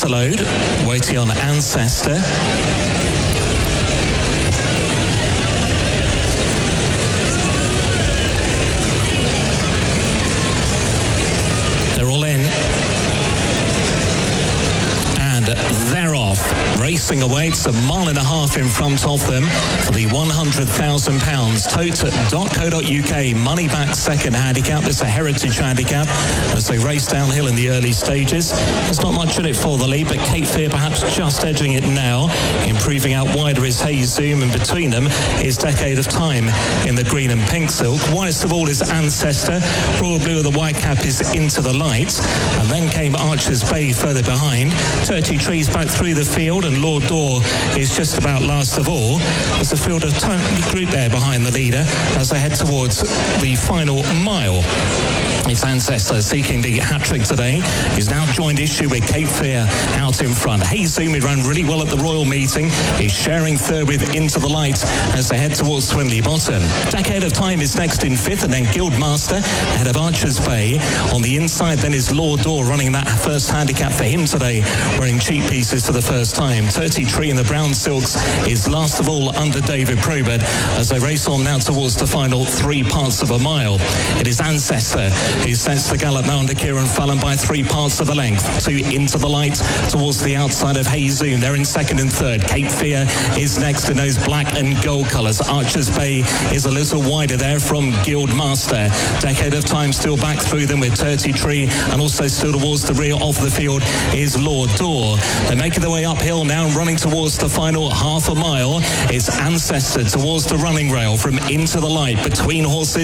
Interlode, waiting on Ancestor. They're all in. And they're off. Racing away, it's a mile and a half in front of them for the £100,000 tote.co.uk money back second handicap. It's a heritage handicap as they race downhill in the early stages. There's not much in it for the lead, but Cape Fear perhaps just edging it now. Improving out wider is Hey Zoom, and between them is Decade of Time in the green and pink silk. Widest of all is Ancestor. Royal Blue of the white cap is Into the Light, and then came Archer's Bay further behind. 30 Trees back through the field, and Lord Door is just about last of all. There's a field of group there behind the leader as they head towards the final mile. It's Ancestor seeking the hat-trick today. He's now joined issue with Cape Fear out in front. Hey Zoom, he ran really well at the Royal meeting. He's sharing third with Into the Light as they head towards Swinley Bottom. Decade of Time is next in fifth, and then Guildmaster ahead of Archer's Bay. On the inside then is Lord Door running that first handicap for him today, wearing cheap pieces for the first time. 30 Tree in the brown silks is last of all under David Probert as they race on now towards the final 3 parts of a mile. It is Ancestor who sets the gallop now under Kieran Fallon by 3 parts of the length. 2 Into the Light towards the outside of Hey Zoom. They're in second and third. Cape Fear is next in those black and gold colours. Archer's Bay is a little wider there from Guildmaster. Decade of Time still back through them with 30 Tree, and also still towards the rear of the field is Lord Door. They're making their way uphill now, running towards the final half a mile. It's Ancestor towards the running rail from Into the Light between horses.